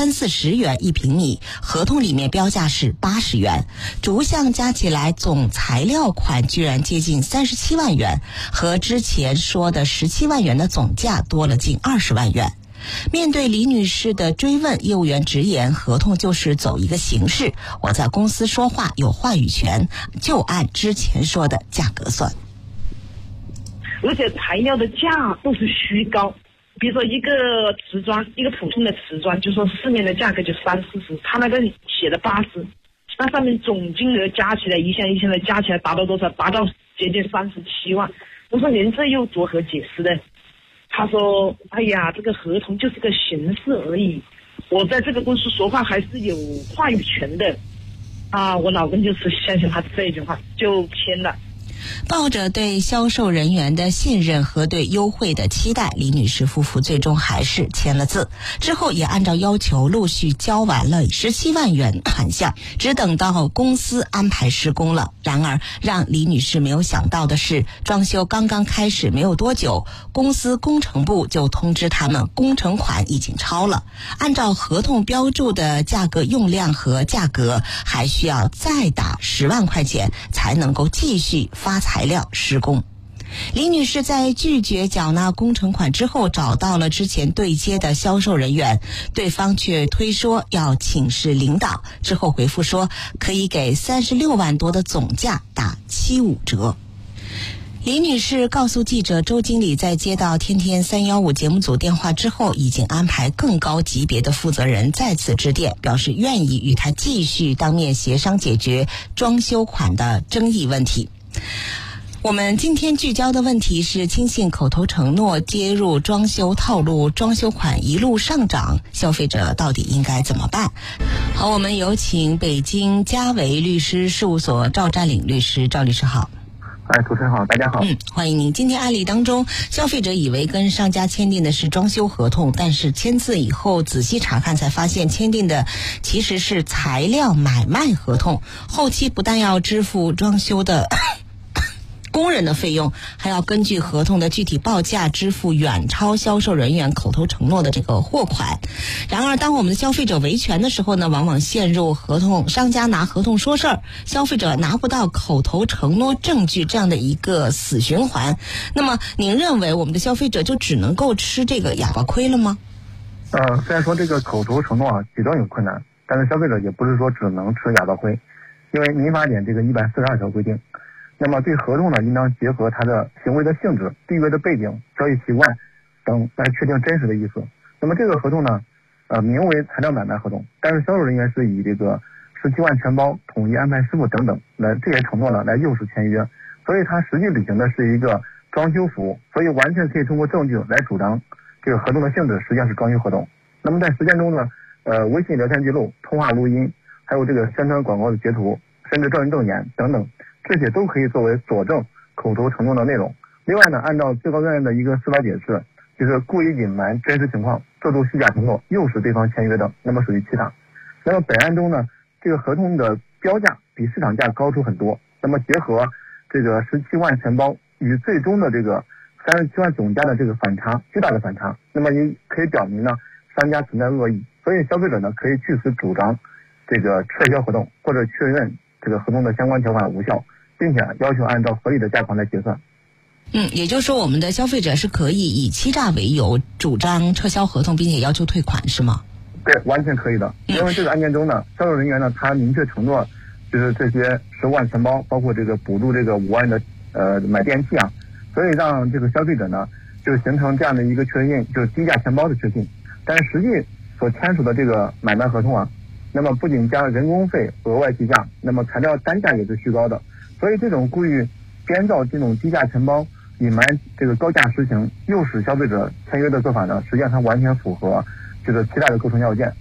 30-40元一平米，合同里面标价是80元，逐项加起来总材料款居然接近37万元，和之前说的17万元的总价多了近20万元。面对李女士的追问，业务员直言，合同就是走一个形式，我在公司说话有话语权，就按之前说的价格算。 而且材料的价都是虚高，比如说一个瓷砖，一个普通的瓷砖，就说市面的价格就30-40，他那个写的80，那上面总金额加起来一项一项的加起来达到多少？达到接近37万。我说您这又作何解释呢？他说：“哎呀，这个合同就是个形式而已，我在这个公司说话还是有话语权的。”啊，我老公就是相信他这一句话就签了。 抱着对销售人员的信任和对优惠的期待，李女士夫妇最终还是签了字，之后也按照要求陆续交完了17万元款项，只等到公司安排施工了。然而让李女士没有想到的是，装修刚刚开始没有多久，公司工程部就通知他们工程款已经超了，按照合同标注的价格用量和价格，还需要再打10万块钱才能够继续发材料施工。李女士在拒绝缴纳工程款之后，找到了之前对接的销售人员，对方却推说要请示领导，之后回复说可以给36万多的总价打75折。李女士告诉记者，周经理在接到天天315节目组电话之后，已经安排更高级别的负责人再次致电，表示愿意与他继续当面协商解决装修款的争议问题。我们今天聚焦的问题是，轻信口头承诺接入装修套路，装修款一路上涨，消费者到底应该怎么办？好，我们有请北京嘉维律师事务所赵占领律师。赵律师好。 主持人好，大家好。 欢迎您。今天案例当中，消费者以为跟商家签订的是装修合同，但是签字以后仔细查看才发现签订的其实是材料买卖合同，后期不但要支付装修的工人的费用，还要根据合同的具体报价支付远超销售人员口头承诺的这个货款。然而当我们的消费者维权的时候呢，往往陷入商家拿合同说事儿，消费者拿不到口头承诺证据这样的一个死循环。那么您认为我们的消费者就只能够吃这个哑巴亏了吗？ 虽然说这个口头承诺举证有困难，但是消费者也不是说只能吃哑巴亏，因为民法典这个142条规定，那么对合同呢，应当结合它的行为的性质、地位的背景、交易习惯等来确定真实的意思。那么这个合同呢，名为材料买卖合同，但是销售人员是以这个17万全包、统一安排师傅等等来这些承诺呢来诱使签约，所以它实际履行的是一个装修服务，所以完全可以通过证据来主张这个合同的性质实际上是装修合同。那么在实践中呢，微信聊天记录、通话录音，还有这个宣传广告的截图，甚至证人证言等等，这些都可以作为佐证口头承诺的内容。另外呢，按照最高院的一个司法解释，就是故意隐瞒真实情况，做出虚假承诺，诱使对方签约的，那么属于欺诈。那么本案中呢，这个合同的标价比市场价高出很多，那么结合这个17万全包与最终的这个37万总价的这个反差，巨大的反差，那么也可以表明呢，商家存在恶意，所以消费者呢可以据此主张这个撤销合同，或者确认这个合同的相关条款无效，并且要求按照合理的价款来结算。 也就是说我们的消费者是可以以欺诈为由主张撤销合同，并且要求退款，是吗？ 对，完全可以的。因为这个案件中呢，销售人员呢他明确承诺，就是这些15万全包，包括这个补助这个5万的买电器啊，所以让这个消费者呢就形成这样的一个确信，就是低价全包的确信。但是实际所签署的这个买卖合同啊，那么不仅加了人工费额外计价，那么材料单价也是虚高的，所以这种故意编造这种低价全包，隐瞒这个高价实行，诱使消费者签约的做法呢，实际上它完全符合这个其他的构成要件。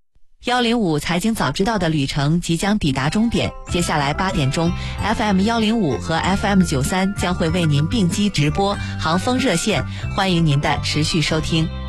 105财经早知道的旅程即将抵达终点，接下来8点钟 FM 105和 FM 93将会为您并机直播航风热线，欢迎您的持续收听。